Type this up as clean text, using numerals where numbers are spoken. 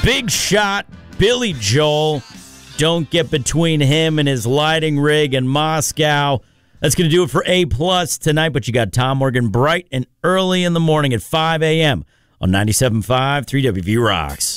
Big shot, Billy Joel. Don't get between him and his lighting rig in Moscow. That's going to do it for A+ tonight, but you got Tom Morgan bright and early in the morning at 5 a.m. on 97.5 3WV Rocks.